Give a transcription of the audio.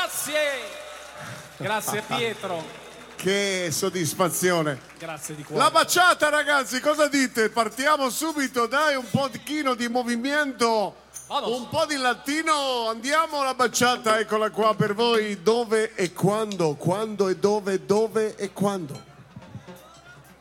Grazie Pietro. Che soddisfazione. Grazie di cuore. La baciata, ragazzi, cosa dite? Partiamo subito, dai, un pochino di movimento, un po' di latino, andiamo alla baciata, eccola qua per voi. Dove e quando e dove e quando.